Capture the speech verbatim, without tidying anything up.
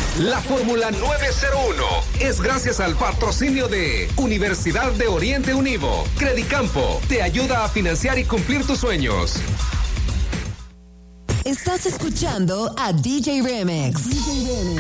La Fórmula nueve cero uno es gracias al patrocinio de Universidad de Oriente Univo. Credicampo te ayuda a financiar y cumplir tus sueños. Estás escuchando a D J Remix. D J Remix.